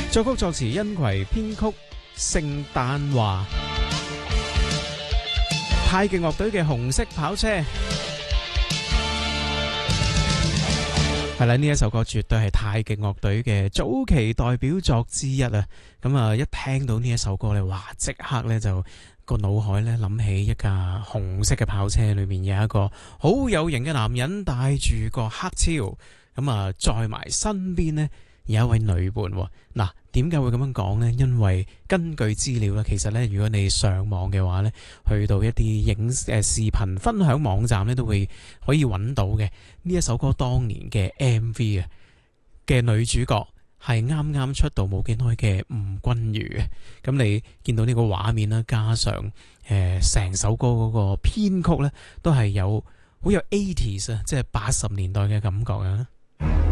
作曲作詞殷葵，編曲聖誕華。太極樂隊嘅紅色跑車，係啦，呢一首歌絕對係太極樂隊嘅早期代表作之一啊！咁啊，一聽到呢一首歌咧，哇，即刻咧就個腦海咧諗起一架紅色嘅跑車，裏面有一個好有型嘅男人帶住個黑超，咁啊載埋身邊呢有一位女伴。嗱，點解會咁樣講呢？因為根據資料咧，其實咧如果你上網嘅話咧，去到一啲視頻分享網站咧，都會可以揾到嘅呢一首歌當年嘅 MV 啊嘅女主角係啱啱出道冇幾耐嘅吳君如。咁你見到呢個畫面啦，加上成首歌嗰個編曲咧，都係有好有 80s 啊，即係80年代嘅感覺啊！